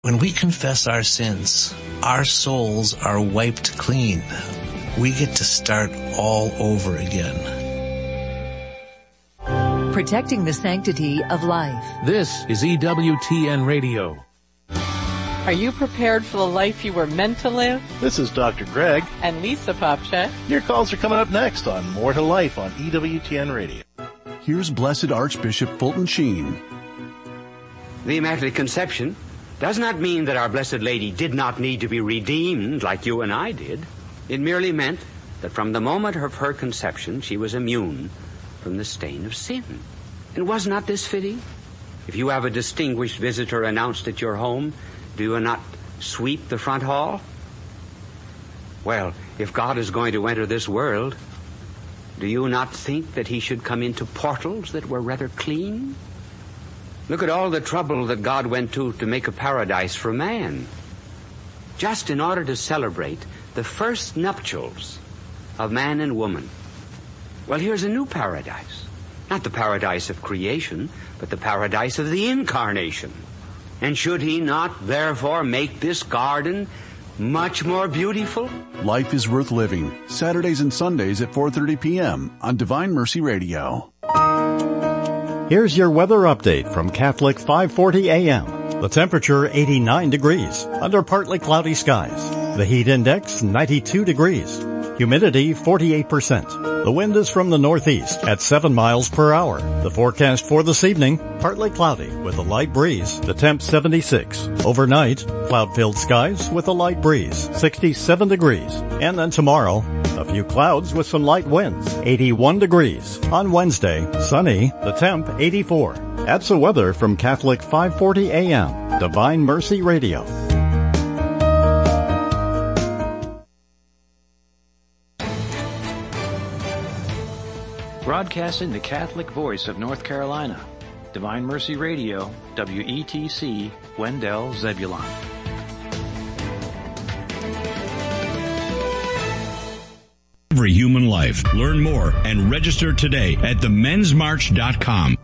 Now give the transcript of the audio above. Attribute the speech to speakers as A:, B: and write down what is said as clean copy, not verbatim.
A: When we confess our sins, our souls are wiped clean. We get to start all over again.
B: Protecting the sanctity of life.
C: This is EWTN Radio.
D: Are you prepared for the life you were meant to live?
E: This is Dr. Greg.
D: And Lisa Popcak.
E: Your calls are coming up next on More to Life on EWTN Radio.
F: Here's Blessed Archbishop Fulton Sheen.
G: The Immaculate Conception does not mean that our Blessed Lady did not need to be redeemed like you and I did. It merely meant that from the moment of her conception, she was immune from the stain of sin. And was not this fitting? If you have a distinguished visitor announced at your home, do you not sweep the front hall? Well, if God is going to enter this world, do you not think that he should come into portals that were rather clean? Look at all the trouble that God went to make a paradise for man, just in order to celebrate the first nuptials of man and woman. Well, here's a new paradise. Not the paradise of creation, but the paradise of the incarnation. And should he not, therefore, make this garden much more beautiful?
F: Life is Worth Living, Saturdays and Sundays at 4:30 p.m. on Divine Mercy Radio.
H: Here's your weather update from Catholic 540 AM. The temperature 89 degrees under partly cloudy skies. The heat index 92 degrees. Humidity 48%. The wind is from the northeast at 7 miles per hour. The forecast for this evening, partly cloudy with a light breeze. The temp 76. Overnight, cloud-filled skies with a light breeze, 67 degrees. And then tomorrow, a few clouds with some light winds, 81 degrees. On Wednesday, sunny, the temp 84. That's the weather from Catholic 540 AM, Divine Mercy Radio.
C: Broadcasting the Catholic voice of North Carolina. Divine Mercy Radio, WETC, Wendell, Zebulon.
I: Every human life. Learn more and register today at themensmarch.com.